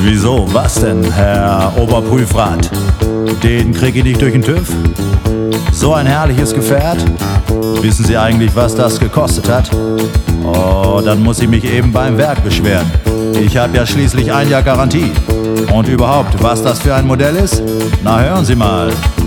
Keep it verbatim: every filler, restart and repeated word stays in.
Wieso? Was denn, Herr Oberprüfrat? Den krieg ich nicht durch den TÜV? So ein herrliches Gefährt? Wissen Sie eigentlich, was das gekostet hat? Oh, dann muss ich mich eben beim Werk beschweren. Ich habe ja schließlich ein Jahr Garantie. Und überhaupt, was das für ein Modell ist? Na, hören Sie mal.